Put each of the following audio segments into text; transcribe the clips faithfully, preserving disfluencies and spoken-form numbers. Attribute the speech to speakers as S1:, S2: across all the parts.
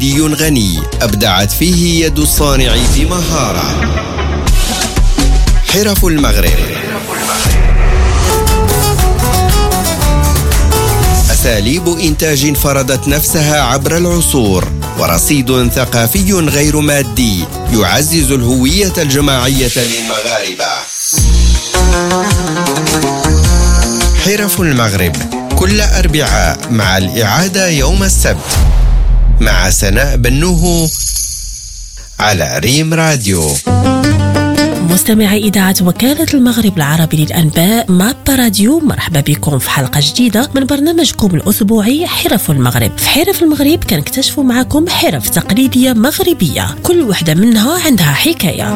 S1: مادي غني أبدعت فيه يد الصانع بمهارة. حرف المغرب، أساليب إنتاج فرضت نفسها عبر العصور، ورصيد ثقافي غير مادي يعزز الهوية الجماعية للمغاربة. حرف المغرب كل أربعاء مع الإعادة يوم السبت مع سناء بنوه على ريم راديو.
S2: مستمعي إذاعة وكالة المغرب العربي للأنباء مابا راديو، مرحبا بكم في حلقة جديدة من برنامجكم الأسبوعي حرف المغرب. في حرف المغرب كنكتشفوا معكم حرف تقليدية مغربية، كل واحدة منها عندها حكاية.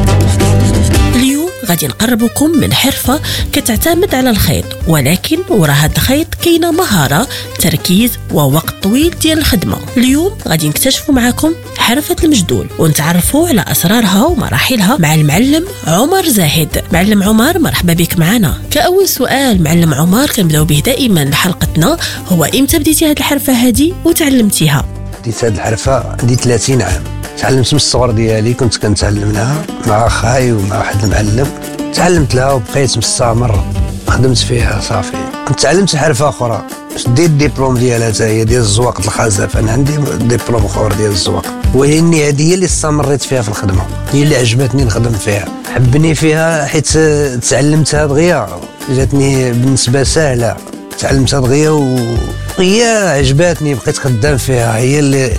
S2: اليوم غادي نقربكم من حرفة كتعتمد على الخيط، ولكن وراء هذا الخيط كاينه مهارة، تركيز ووقت طويل ديال الخدمة. اليوم غادي نكتشفوا معكم حرفة المجدول ونتعرفوا على أسرارها ومراحلها مع المعلم عمر زاهد. معلم عمر، مرحبا بك معنا. كأول سؤال معلم عمر كنبداو به دائما حلقتنا، هو امتى بديتي هذه الحرفة هذه وتعلمتيها؟
S3: بديت هذه الحرفة عندي ثلاثين عام. تعلمت من الصغر ديالي، كنت كنتعلم لها مع خاي ومع واحد المعلم. تعلمت لها وبقيت مستمر خدمت فيها صافي. كنت تعلمت حرفة أخرى، ديت الدبلوم ديالها حتى هي ديال الزواق الخزف. أنا عندي دبلوم أخر ديال الزواق، وهي هذه هي اللي استمريت فيها في الخدمة، هي اللي عجبتني نخدم فيها. حبني فيها حيت تعلمتها دغيا، جاتني بالنسبة سهلة. تعلمتها دغيا وهي عجبتني، بقيت خدام فيها. هي اللي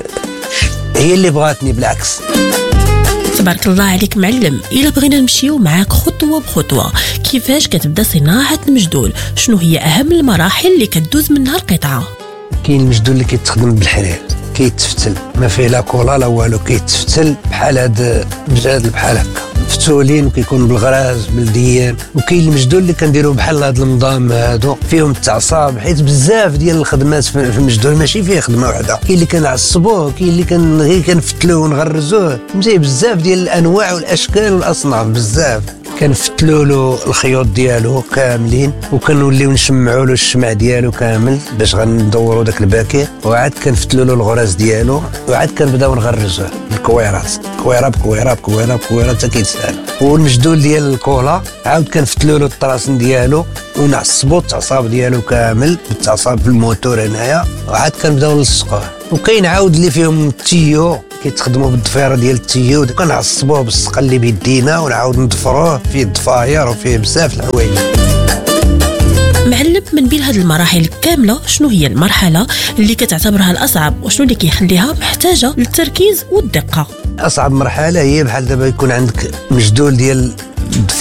S3: هي اللي بغاتني بالعكس.
S2: تبارك الله عليك معلم. إلا بغينا نمشيو معاك خطوة بخطوة، كيفاش كتبدا صناعة المجدول؟ شنو هي أهم المراحل اللي كتدوز منها القطعة؟
S3: كاين المجدول اللي كيتخدم بالحرير، كيتفتل، ما فيه لا كولا لا والو، كيتفتل بحال هاد مجادل بحال هكا فتولين، وكيكون بالغراز بالديان. وكاين المجدول اللي كنديروا بحال هاد المضام هادو فيهم التعصاب، حيت بزاف ديال الخدمات في المجدول ماشي فيه خدمه واحده. كاين اللي كنعصبوه، كاين اللي كان غير كنفتلوه ونغرزوه، فهمتي؟ بزاف ديال الانواع والاشكال والاصناف بزاف. كنفتلوا له الخيوط ديالو كاملين، وكنوليو نشمعوا له الشمع ديالو كامل باش غندوروا داك الباكي، وعاد كنفتلوا له الغراز ديالو، وعاد كنبداو نغرزوه الكويرات، كويره بكويره بكويره بكويره حتى كيتسال. والمجدول ديال الكولا عاود كنفتلوا له الطراسن ديالو ونعصبوا التعصاب ديالو كامل بالتعصاب بالموتور هنايا، وعاد كنبداو نلصقوه. وكاين عاود اللي فيهم التيو، كيتخدموا بالضفيره ديال التيو، كنعصبوه بالسقه اللي بيدينا ونعاود نضفروه، فيه الضفاير وفيه بزاف الحوايج.
S2: معلم، من بين هذه المراحل كامله شنو هي المرحله اللي كتعتبرها الاصعب، وشنو اللي كيخليها محتاجه للتركيز والدقه؟
S3: اصعب مرحله هي بحال دابا يكون عندك مجدول ديال